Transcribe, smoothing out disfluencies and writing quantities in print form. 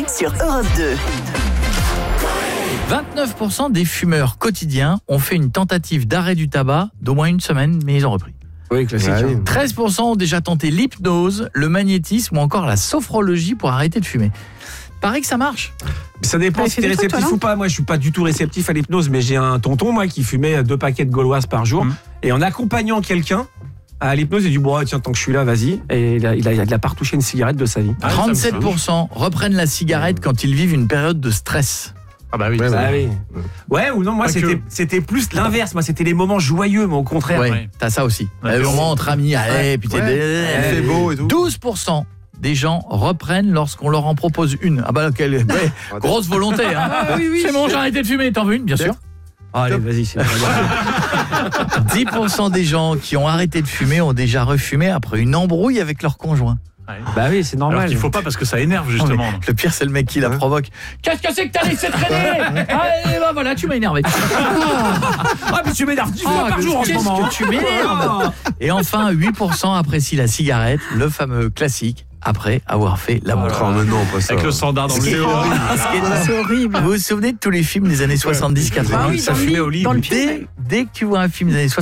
Santé sur Europe 2. 29% des fumeurs quotidiens ont fait une tentative d'arrêt du tabac d'au moins une semaine, mais ils ont repris. Oui, classique. 13% ont déjà tenté l'hypnose, le magnétisme ou encore la sophrologie pour arrêter de fumer. Paraît que ça marche. Ça dépend si t'es réceptif ou pas. Moi, je suis pas du tout réceptif à l'hypnose, mais j'ai un tonton, moi, qui fumait 2 paquets de gauloises par jour. Et en accompagnant quelqu'un à l'hypnose, il dit bon, tiens, tant que je suis là, vas-y. Et il a pas retouché une cigarette de sa vie. 37% reprennent la cigarette quand ils vivent une période de stress. Ah bah oui. Ouais, ou non, moi c'était plus l'inverse. Moi, c'était les moments joyeux, mais au contraire. Ouais, t'as ça aussi. Le moment entre amis, allez, puis c'est beau et tout. 12% des gens reprennent lorsqu'on leur en propose une. Ah bah quelle grosse volonté. Hein. C'est bon, j'ai arrêté de fumer. T'en veux une, bien sûr. Allez, vas-y. 10% des gens qui ont arrêté de fumer ont déjà refumé après une embrouille avec leur conjoint. Ouais. Bah oui, c'est normal. Alors qu'il faut pas parce que ça énerve justement. Le pire, c'est le mec qui la provoque. Qu'est-ce que c'est que t'as laissé traîner? Allez, bah voilà, tu m'as énervé. Ah, mais tu m'énerves 10 fois par jour en ce moment. Qu'est-ce que tu m'énerves? Et enfin, 8% apprécient la cigarette, le fameux classique, après avoir fait l'amour. Oh, mais non, pas ça. Avec le standard dans le nez. C'est horrible. Vous vous souvenez de tous les films des années 70-80? Ça fumait au lit. Dès que tu vois un film des années 70,